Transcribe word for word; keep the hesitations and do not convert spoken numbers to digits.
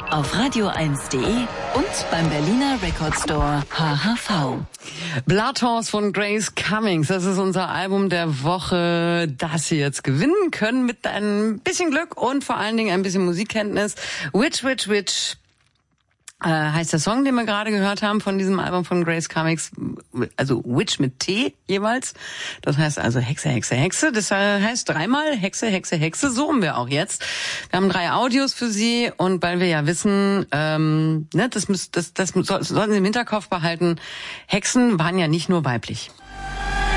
auf radio eins punkt de und beim Berliner Record Store H H V. Blood Horse von Grace Cummings, das ist unser Album der Woche, das Sie jetzt gewinnen können mit ein bisschen Glück und vor allen Dingen ein bisschen Musikkenntnis. Witch, Witch, Witch äh, heißt der Song, den wir gerade gehört haben von diesem Album von Grace Cummings, also Witch mit T jeweils. Das heißt also Hexe, Hexe, Hexe. Das heißt dreimal Hexe, Hexe, Hexe. So haben wir auch jetzt. Wir haben drei Audios für Sie und weil wir ja wissen, ähm, ne, das, müsst, das, das sollten Sie im Hinterkopf behalten, Hexen waren ja nicht nur weiblich.